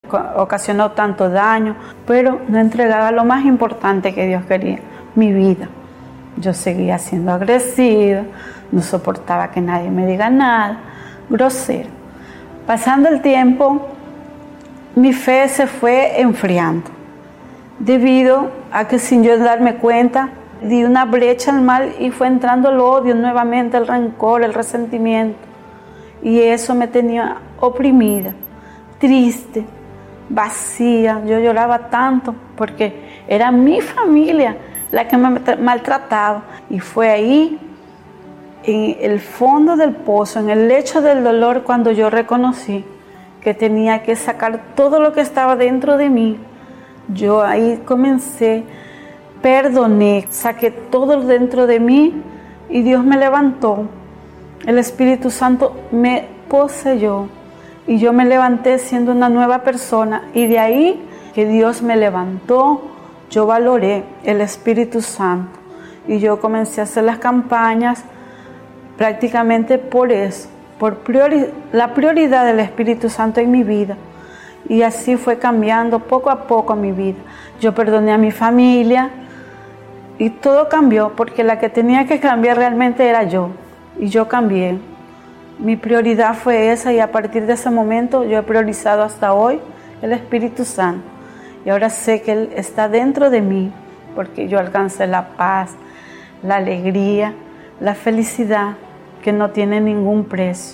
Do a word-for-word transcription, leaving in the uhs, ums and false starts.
ocasionó tanto daño, pero no entregaba lo más importante que Dios quería, mi vida. Yo seguía siendo agresiva, no soportaba que nadie me diga nada, grosera. Pasando el tiempo, mi fe se fue enfriando, debido a que sin yo darme cuenta, di una brecha al mal y fue entrando el odio nuevamente, el rencor, el resentimiento. Y eso me tenía oprimida, triste, vacía. Yo lloraba tanto porque era mi familia la que me maltrataba. Y fue ahí, en el fondo del pozo, en el lecho del dolor, cuando yo reconocí que tenía que sacar todo lo que estaba dentro de mí. Yo ahí comencé, perdoné, saqué todo dentro de mí y Dios me levantó. El Espíritu Santo me poseyó y yo me levanté siendo una nueva persona. Y de ahí que Dios me levantó, yo valoré el Espíritu Santo y yo comencé a hacer las campañas prácticamente por eso, por priori- la prioridad del Espíritu Santo en mi vida. Y así fue cambiando poco a poco mi vida. Yo perdoné a mi familia y todo cambió, porque la que tenía que cambiar realmente era yo. Y yo cambié. Mi prioridad fue esa, y a partir de ese momento yo he priorizado hasta hoy el Espíritu Santo. Y ahora sé que Él está dentro de mí, porque yo alcancé la paz, la alegría, la felicidad que no tiene ningún precio.